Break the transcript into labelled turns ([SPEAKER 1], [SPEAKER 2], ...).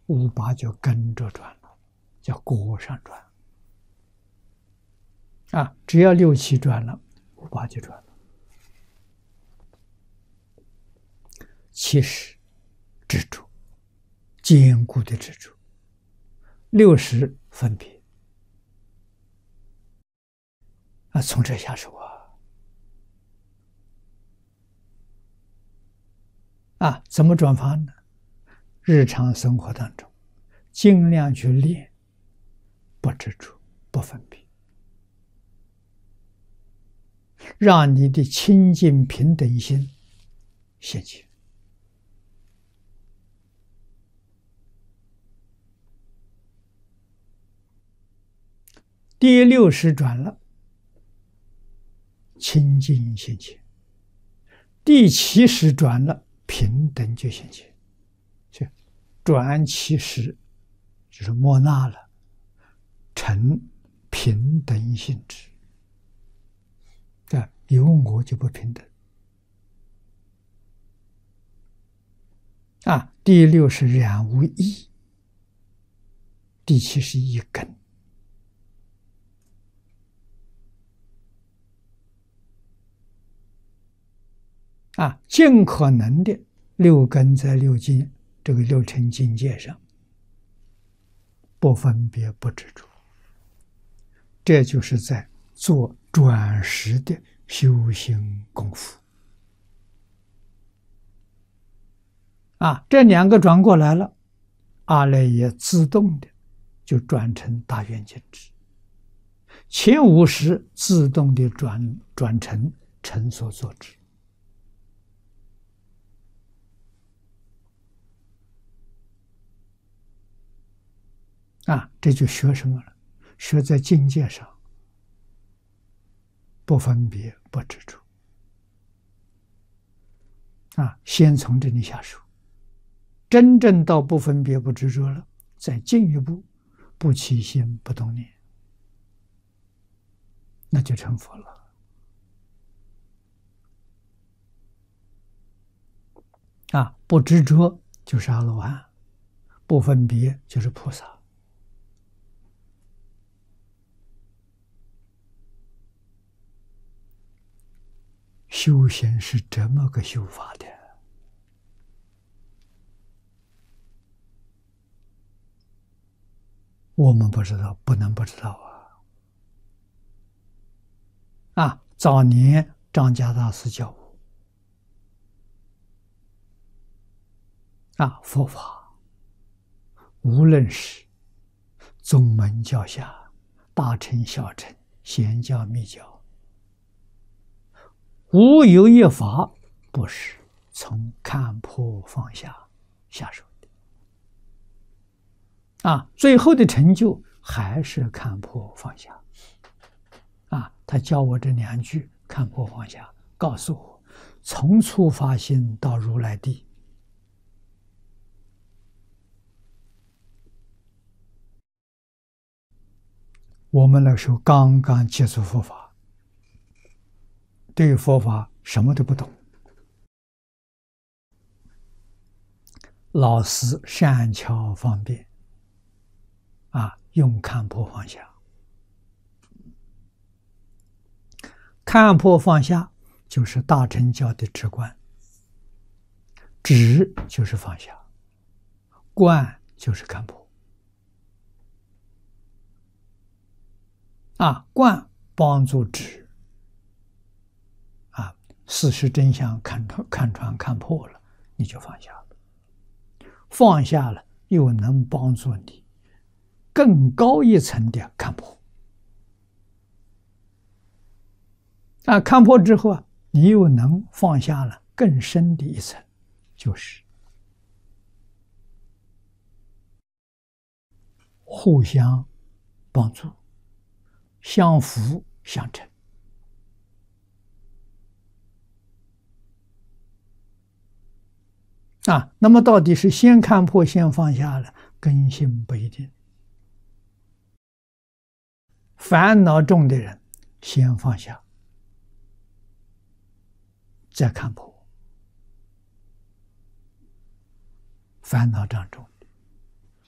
[SPEAKER 1] 五八就跟着转了，叫果上转。只要六七转了，五八就转了。七十执着，坚固的执着；六十分别。从这下手怎么转法呢？日常生活当中，尽量去练，不执着，不分别，让你的清净平等心现前。第六识转了，清净现前；第七识转了，平等就现前。转七识就是莫那了，成平等性质。有我就不平等。第六是染无意，第七是一根。尽可能的六根在六境这个六尘境界上，不分别不执着，这就是在做转识的修行功夫。这两个转过来了，阿赖耶自动的就转成大圆镜智，前五识自动的转成成所作智。这就学什么了？学在境界上，不分别不执着。先从这里下手，真正到不分别不执着了，再进一步不起心不动念，那就成佛了。不执着就是阿罗汉，不分别就是菩萨。修行是这么个修法的，我们不知道，不能不知道早年张家大师教我，佛法无论是宗门教下、大乘小乘、显教密教，无有一法不是从看破放下下手的。最后的成就还是看破放下。他教我这两句看破放下，告诉我从初发心到如来地，我们那时候刚刚接触佛法，对佛法什么都不懂，老师善巧方便用看破放下。看破放下就是大乘教的止观，止就是放下，观就是看破。观帮助止，事实真相看穿看破了，你就放下了。放下了，又能帮助你更高一层的看破。看破之后你又能放下了更深的一层，就是互相帮助，相辅相成。那么到底是先看破先放下了，根性不一定。烦恼重的人先放下，再看破，烦恼障重。